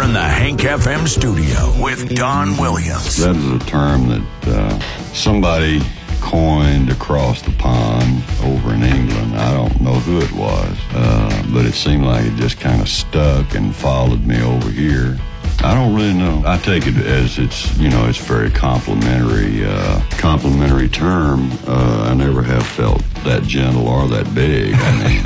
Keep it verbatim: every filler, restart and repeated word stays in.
in the Hank F M studio with Don Williams. That is a term that uh, somebody coined across the pond over in England. I don't know who it was, uh, but it seemed like it just kind of stuck and followed me over here. I don't really know. I take it as it's, you know, it's very complimentary, uh, complimentary term. Uh, I never have felt that gentle or that big. I mean,